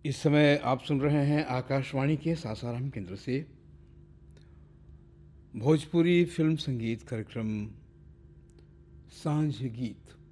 इस समय आप सुन रहे हैं आकाशवाणी के सासाराम केंद्र से भोजपुरी फिल्म संगीत कार्यक्रम सांझ गीत।